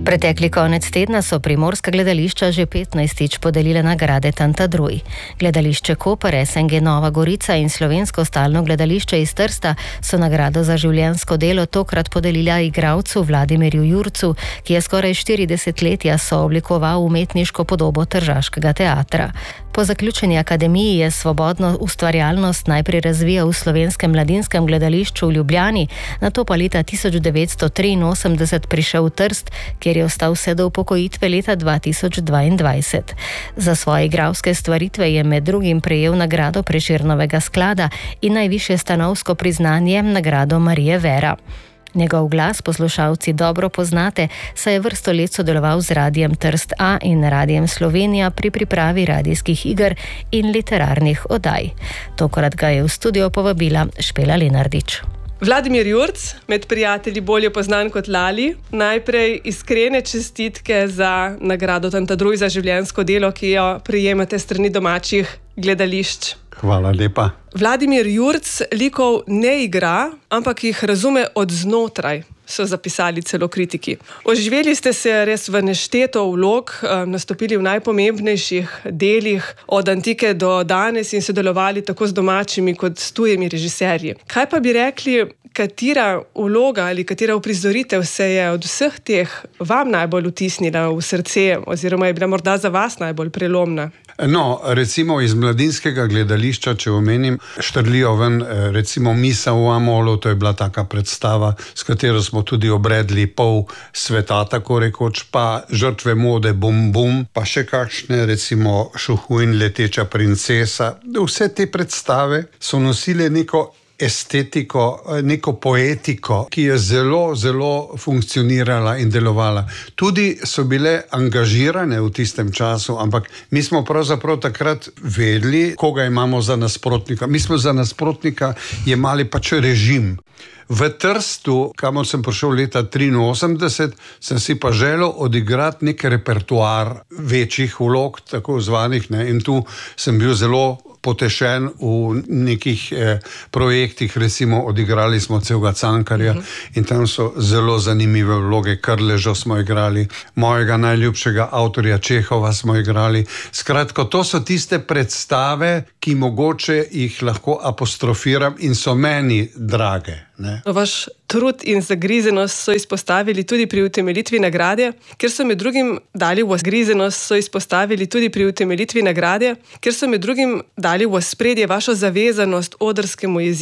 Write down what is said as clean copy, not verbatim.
Pretekli konec tedna so primorska gledališča že 15-tič podelile nagrade Tantadruj. Gledališče Koper, SNG Nova Gorica in Slovensko stalno gledališče iz Trsta so nagrado za življenjsko delo tokrat podelila igralcu Vladimirju Jurcu, ki je skoraj 4 desetletja sooblikoval umetniško podobo tržaškega teatra. Po zaključeni akademiji je svobodno ustvarjalnost najprej razvijal v Slovenskem mladinskem gledališču v Ljubljani, nato pa leta 1983 prišel v Trst, kjer je ostal vse do upokojitve leta 2022. Za svoje igralske stvaritve je med drugim prejel nagrado Prešernovega sklada in najvišje stanovsko priznanje, nagrado Marije Vera. Njegov glas poslušalci dobro poznate, saj je vrsto let sodeloval z Radiem Trst A in Radiem Slovenija pri pripravi radijskih iger in literarnih oddaj. Tokrat ga je v studio povabila Špela Lenardič. Vladimir Jurc, med prijatelji bolje poznan kot Lali, najprej iskrene čestitke za nagrado Tantadruj za življenjsko delo, ki jo prejemate strani domačih gledališč. Hvala lepa. Vladimir Jurc likov ne igra, ampak jih razume od znotraj, so zapisali celo kritiki. Oživeli ste se res v nešteto vlog, nastopili v najpomembnejših delih od antike do danes in sodelovali tako z domačimi kot s tujimi režiserji. Kaj pa bi rekli, katera vloga ali katera uprizoritev se je od vseh teh vam najbolj vtisnila v srce oziroma je bila morda za vas najbolj prelomna? No, recimo iz mladinskega gledališča, če omenim, štrlijo ven, recimo Misa v Amolu, to je bila taka predstava, s katero smo tudi obredli pol sveta, tako rekoč, pa Žrtve mode, Bum Bum, pa še kakšne, recimo Šuhuin, Leteča princesa. Vse te predstave so nosile neko estetiko, neko poetiko, ki je zelo, zelo funkcionirala in delovala. Tudi so bile angažirane v tistem času, ampak mi smo pravzaprav takrat vedeli, koga imamo za nasprotnika. Mi smo za nasprotnika jemali pač režim. V Trstu, kamor sem prišel leta 1983, sem si pa želel odigrati nek repertoar večjih vlog, tako zvanih, ne, in tu sem bil zelo potešen v nekih projektih, recimo odigrali smo celega Cankarja in tam so zelo zanimive vloge. Krležo smo igrali, mojega najljubšega avtorja Čehova smo igrali. Skratko, to so tiste predstave, ki mogoče jih lahko apostrofiram in so meni drage. Ne? Vaš trud in zagrizenost so izpostavili tudi pri utemeljitvi nagrade, ker so med drugim dali v ospredje vašo zavezanost odrskemu jeziku.